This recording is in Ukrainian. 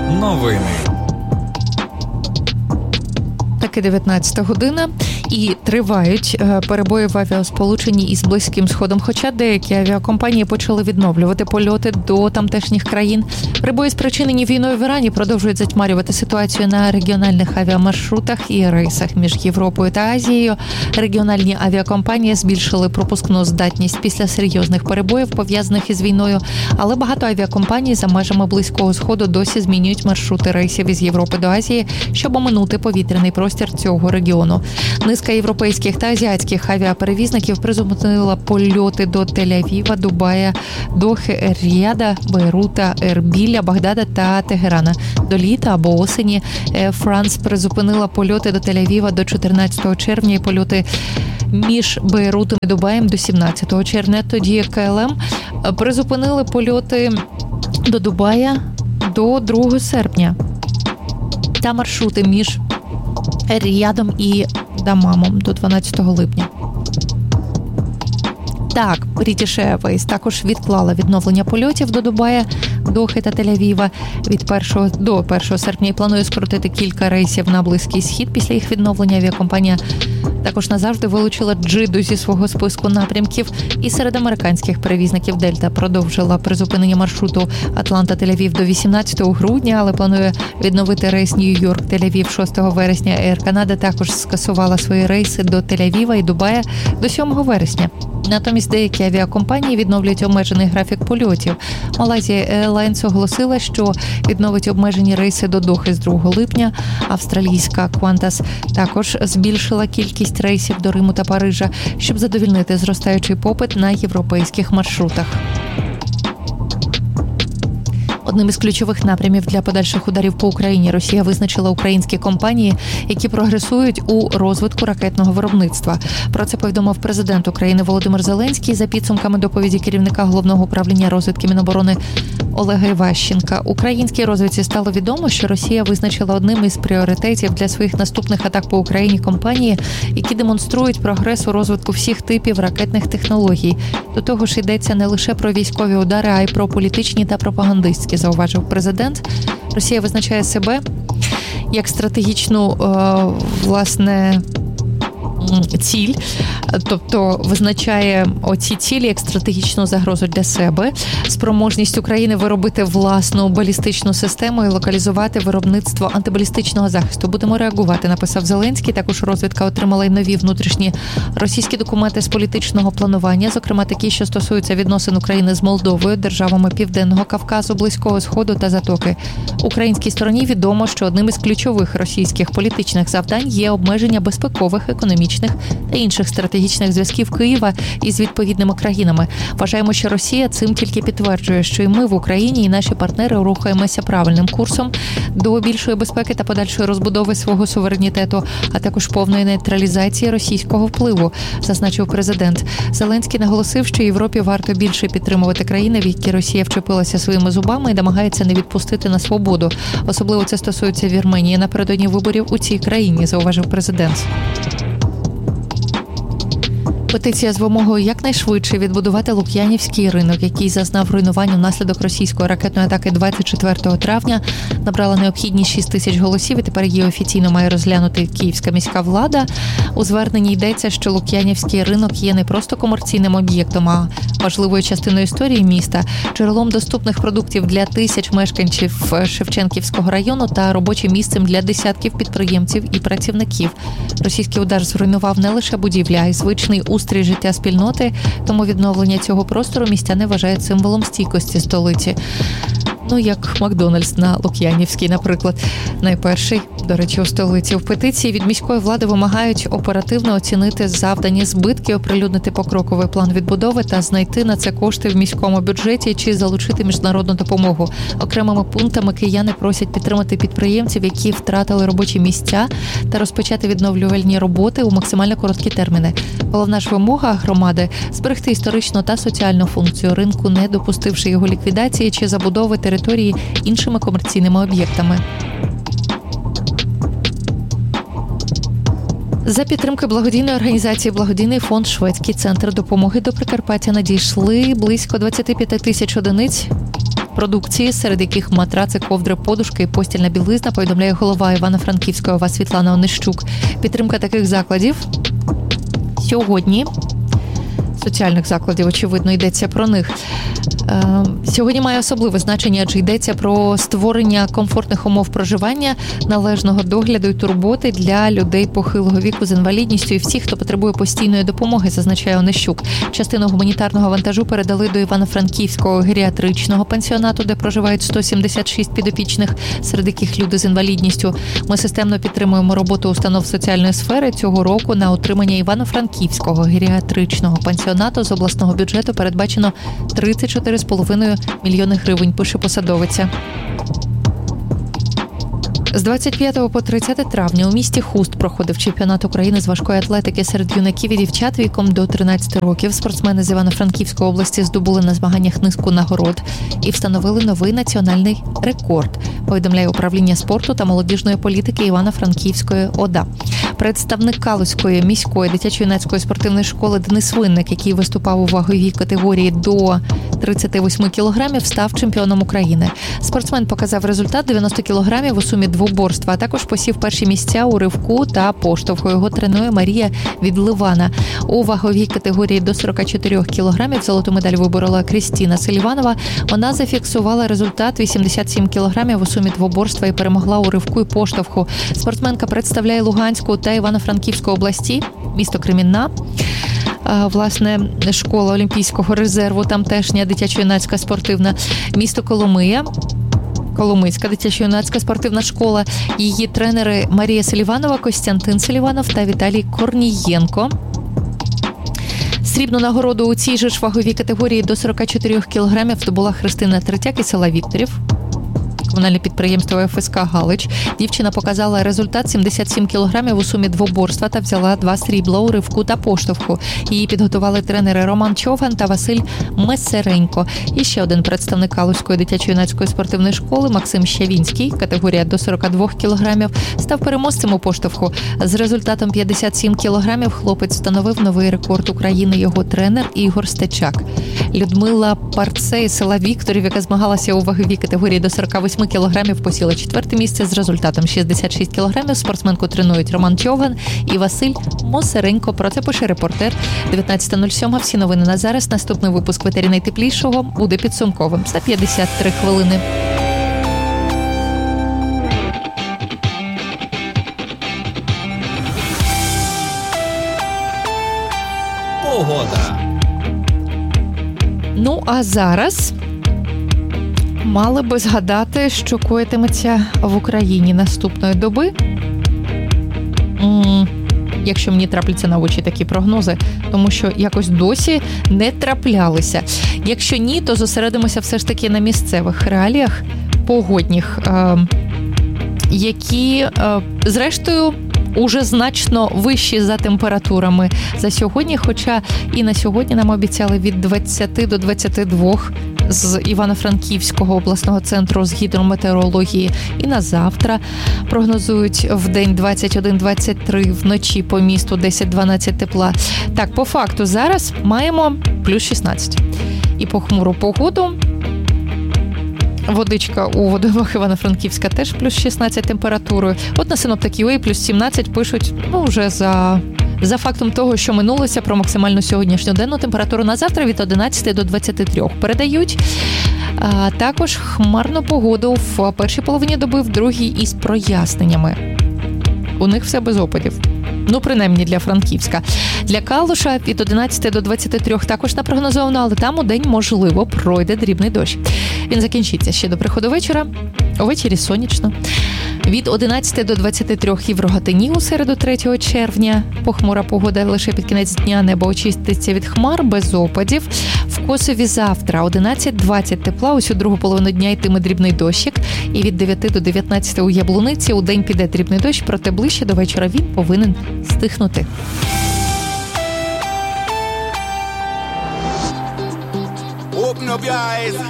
Новини. Таки 19 година і тривають перебої в авіасполученні із Близьким Сходом, хоча деякі авіакомпанії почали відновлювати польоти до тамтешніх країн. Перебої, спричинені війною в Ірані, продовжують затьмарювати ситуацію на регіональних авіамаршрутах і рейсах між Європою та Азією. Регіональні авіакомпанії збільшили пропускну здатність після серйозних перебоїв, пов'язаних із війною, але багато авіакомпаній за межами Близького Сходу досі змінюють маршрути рейсів із Європи до Азії, щоб оминути повітряний простір цього регіону. Низка європейських та азіатських авіаперевізників призупинила польоти до Тель-Авіва, Дубая, Дохи, Ріяда, Бейрута, Ербіля, Багдада та Тегерана. До літа або осені Франс призупинила польоти до Тель-Авіва до 14 червня і польоти між Бейрутом і Дубаєм до 17 червня. Тоді КЛМ призупинили польоти до Дубая до 2 серпня та маршрути між Ріядом і Дамамом до 12 липня. Так, British Airways також відклала відновлення польотів до Дубая, Дохи та Тель-Авіва від 1 до 1 серпня і планує скоротити кілька рейсів на Близький Схід. Після їх відновлення авіакомпанія також назавжди вилучила Джиду зі свого списку напрямків. І серед американських перевізників Дельта продовжила призупинення маршруту Атланта-Тель-Авів до 18 грудня, але планує відновити рейс Нью-Йорк-Тель-Авів 6 вересня. Air Canada також скасувала свої рейси до Тель-Авіва і Дубая до 7 вересня. Натомість деякі авіакомпанії відновлюють обмежений графік польотів. Malaysia Airlines оголосила, що відновить обмежені рейси до Дохи з 2 липня. Австралійська Qantas також збільшила кількість рейсів до Риму та Парижа, щоб задовільнити зростаючий попит на європейських маршрутах. Одним із ключових напрямів для подальших ударів по Україні Росія визначила українські компанії, які прогресують у розвитку ракетного виробництва. Про це повідомив президент України Володимир Зеленський за підсумками доповіді керівника Головного управління розвідки Міноборони Олега Іващенка. Українській розвідці стало відомо, що Росія визначила одним із пріоритетів для своїх наступних атак по Україні компанії, які демонструють прогрес у розвитку всіх типів ракетних технологій. До того ж йдеться не лише про військові удари, а й про політичні та пропагандистські, зауважив президент. Росія визначає себе як стратегічну, ціль, тобто визначає оці цілі як стратегічну загрозу для себе, спроможність України виробити власну балістичну систему і локалізувати виробництво антибалістичного захисту. Будемо реагувати, написав Зеленський. Також розвідка отримала й нові внутрішні російські документи з політичного планування, зокрема такі, що стосуються відносин України з Молдовою, державами Південного Кавказу, Близького Сходу та Затоки. Українській стороні відомо, що одним із ключових російських політичних завдань є обмеження безпекових, економічних та інших стратегічних зв'язків Києва із відповідними країнами. Вважаємо, що Росія цим тільки підтверджує, що і ми в Україні, і наші партнери рухаємося правильним курсом до більшої безпеки та подальшої розбудови свого суверенітету, а також повної нейтралізації російського впливу, зазначив президент. Зеленський наголосив, що Європі варто більше підтримувати країни, в які Росія вчепилася своїми зубами і намагається не відпустити на свободу. Особливо це стосується Вірменії напередодні виборів у цій країні, зауважив президент. Петиція з вимогою якнайшвидше відбудувати Лук'янівський ринок, який зазнав руйнування внаслідок російської ракетної атаки 24 травня, набрала необхідні 6 тисяч голосів і тепер її офіційно має розглянути київська міська влада. У зверненні йдеться, що Лук'янівський ринок є не просто комерційним об'єктом, а важливою частиною історії міста, джерелом доступних продуктів для тисяч мешканців Шевченківського району та робочим місцем для десятків підприємців і працівників. Російський удар зруйнував не лише будівлі, а й звичний устрій життя спільноти, тому відновлення цього простору містяни вважають символом стійкості столиці. Як Макдональдс на Лук'янівській, наприклад. Найперший, до речі, у столиці. В петиції від міської влади вимагають оперативно оцінити завдані збитки, оприлюднити покроковий план відбудови та знайти на це кошти в міському бюджеті чи залучити міжнародну допомогу. Окремими пунктами кияни просять підтримати підприємців, які втратили робочі місця, та розпочати відновлювальні роботи у максимально короткі терміни. Головна ж вимога громади – зберегти історичну та соціальну функцію ринку, не допустивши його ліквідації чи забудови території іншими комерційними об'єктами. За підтримки благодійної організації «Благодійний фонд Шведський центр допомоги до Прикарпаття» надійшли близько 25 тисяч одиниць продукції, серед яких матраци, ковдри, подушки і постільна білизна, повідомляє голова Івано-Франківської ОВА Світлана Онищук. Підтримка таких закладів сьогодні, соціальних закладів, очевидно, йдеться про них, сьогодні має особливе значення, адже йдеться про створення комфортних умов проживання, належного догляду і турботи для людей похилого віку з інвалідністю і всіх, хто потребує постійної допомоги, зазначає Онищук. Частину гуманітарного вантажу передали до Івано-Франківського геріатричного пансіонату, де проживають 176 підопічних, серед яких люди з інвалідністю. Ми системно підтримуємо роботу установ соціальної сфери. Цього року на утримання Івано-Франківського геріатричного пансіонату з обласного бюджету передбачено 34,5 мільйони гривень, пише посадовиця. З 25 по 30 травня у місті Хуст проходив чемпіонат України з важкої атлетики серед юнаків і дівчат віком до 13 років. Спортсмени з Івано-Франківської області здобули на змаганнях низку нагород і встановили новий національний рекорд, повідомляє управління спорту та молодіжної політики Івано-Франківської ОДА. Представник Калузької міської дитячо-юнацької спортивної школи Денис Винник, який виступав у ваговій категорії до 38 кілограмів, став чемпіоном України. Спортсмен показав результат 90 кілограмів у сумі двоборства, а також посів перші місця у ривку та поштовху. Його тренує Марія Відливана. У ваговій категорії до 44 кілограмів золоту медаль виборола Крістіна Селіванова. Вона зафіксувала результат 87 кілограмів у сумі двоборства і перемогла у ривку і поштовху. Спортсменка представляє Луганську та Івано-Франківську області, місто Кремінна. Власне, школа Олімпійського резерву, тамтешня дитячо-юнацька спортивна, місто Коломия, Коломийська дитячо-юнацька спортивна школа. Її тренери Марія Селіванова, Костянтин Селіванов та Віталій Корнієнко. Срібну нагороду у цій же ж ваговій категорії до 44 кілограмів здобула Христина Третяк із села Вікторів. Комунальне підприємство ФСК «Галич». Дівчина показала результат 77 кілограмів у сумі двоборства та взяла 2 срібла у ривку та поштовху. Її підготували тренери Роман Човган та Василь Месеренько. І ще один представник Калузької дитячо-юнацької спортивної школи Максим Щавінський, категорія до 42 кілограмів, став переможцем у поштовху. З результатом 57 кілограмів хлопець встановив новий рекорд України. Його тренер Ігор Стечак. Людмила Парце із села Вікторів, яка змагалася у ваговій категорії до 48 кілограмів, посіла 4-те місце з результатом 66 кілограмів. Спортсменку тренують Роман Човган і Василь Мосеренько. Про це пише репортер. 19.07. Всі новини на зараз. Наступний випуск «Ветері найтеплішого» буде підсумковим за 53 хвилини. Погода. Ну, а зараз мали би згадати, що коїтиметься в Україні наступної доби. Якщо мені трапляться на очі такі прогнози, тому що якось досі не траплялися. Якщо ні, то зосередимося все ж таки на місцевих реаліях погодних, які, зрештою, уже значно вищі за температурами за сьогодні, хоча і на сьогодні нам обіцяли від 20 до 22 з Івано-Франківського обласного центру з гідрометеорології. І на завтра прогнозують в день 21-23, вночі по місту 10-12 тепла. Так, по факту зараз маємо плюс 16. І похмуру погоду. Водичка у водоймах Івано-Франківська теж плюс 16 температурою. От на Синоптик.ua плюс 17 пишуть, вже за фактом того, що минулося, про максимальну сьогоднішню денну температуру на завтра від 11 до 23 передають. Також хмарну погоду в першій половині доби, в другій із проясненнями. У них все без опадів. Принаймні для Франківська. Для Калуша від 11 до 23 також напрогнозовано, але там у день, можливо, пройде дрібний дощ. Він закінчиться ще до приходу вечора. Увечері сонячно. Від 11 до 23 і в Рогатині у середу 3 червня. Похмура погода лише під кінець дня, небо очиститься від хмар, без опадів. В Косові завтра 11-20 тепла, усю другу половину дня йтиме дрібний дощик. І від 9 до 19 у Яблуниці у день піде дрібний дощ, проте ближче до вечора він повинен стихнути. Open up your eyes.